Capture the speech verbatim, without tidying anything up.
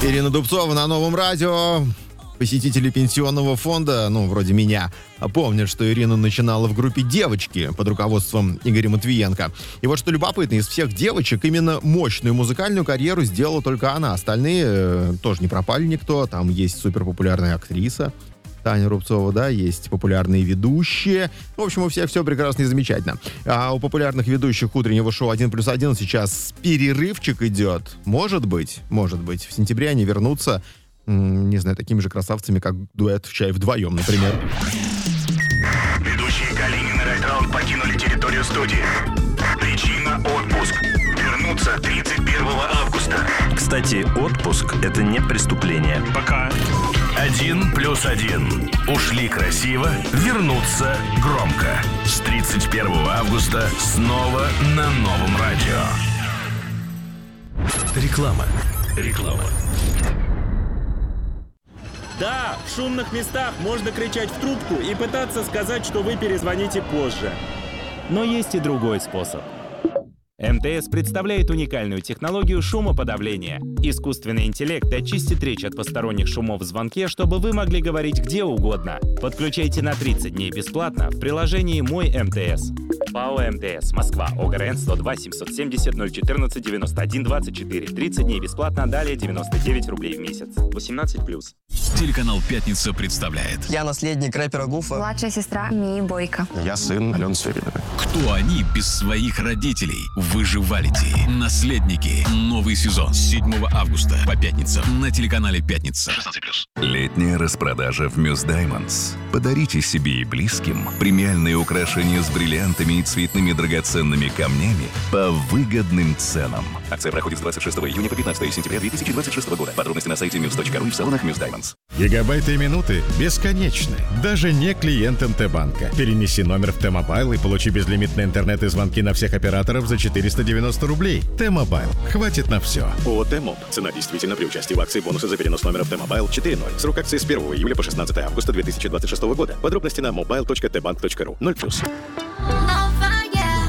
Ирина Дубцова на Новом радио. Посетители пенсионного фонда, ну, вроде меня, помнят, что Ирина начинала в группе «Девочки» под руководством Игоря Матвиенко. И вот что любопытно, из всех девочек именно мощную музыкальную карьеру сделала только она. Остальные э, тоже не пропали никто. Там есть суперпопулярная актриса Таня Рубцова, да, есть популярные ведущие. В общем, у всех все прекрасно и замечательно. А у популярных ведущих утреннего шоу «один плюс один» сейчас перерывчик идет. Может быть, может быть, в сентябре они вернутся, м- не знаю, такими же красавцами, как дуэт в «Чай вдвоем», например. Ведущие Калинин и Райт-раунд покинули территорию студии. Причина — отпуск. Вернутся тридцать первого августа. Кстати, отпуск — это не преступление. Пока. Один плюс один. Ушли красиво, вернутся громко. С тридцать первого августа снова на Новом радио. Реклама. Реклама. Да, в шумных местах можно кричать в трубку и пытаться сказать, что вы перезвоните позже. Но есть и другой способ. эм тэ эс представляет уникальную технологию шумоподавления. Искусственный интеллект очистит речь от посторонних шумов в звонке, чтобы вы могли говорить где угодно. Подключайте на тридцать дней бесплатно в приложении «Мой эм тэ эс». ПАО эм тэ эс, Москва, ОГРН сто два семьсот семьдесят ноль четырнадцать девяносто один двадцать четыре. тридцать дней бесплатно, далее девяносто девять рублей в месяц. восемнадцать плюс. Телеканал «Пятница» представляет. Я наследник рэпера Гуфа. Младшая сестра Мии Бойко. Я сын Алены Сверидовой. Кто они без своих родителей? Выживалити. Наследники. Новый сезон с седьмого августа по пятницам на телеканале «Пятница». шестнадцать плюс. Летняя распродажа в Мюс Даймондс. Подарите себе и близким премиальные украшения с бриллиантами и цветными драгоценными камнями по выгодным ценам. Акция проходит с двадцать шестого июня по пятнадцатое сентября две тысячи двадцать шестого года. Подробности на сайте мюс точка ру и в салонах Мюс Даймондс. Гигабайты и минуты бесконечны. Даже не клиент эм тэ банка. Перенеси номер в Т-Мобайл и получи безлимитный интернет и звонки на всех операторов за четыреста девяносто рублей. Т-Мобайл. Хватит на все. ООО «Т-Моб». Цена действительно при участии в акции бонусы за перенос номера в Т-Мобайл четыре ноль. Срок акции с первого июля по шестнадцатое августа две тысячи двадцать шестого года. Подробности на мобайл точка тэ банк точка ру. ноль плюс.